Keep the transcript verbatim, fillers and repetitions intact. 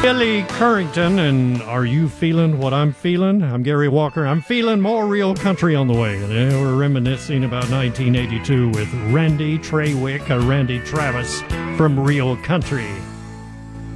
Billy Currington, and Are You Feeling What I'm Feeling? I'm Gary Walker. I'm feeling more real country on the way. And we're reminiscing about nineteen eighty-two with Randy Trawick, or Randy Travis from Real Country.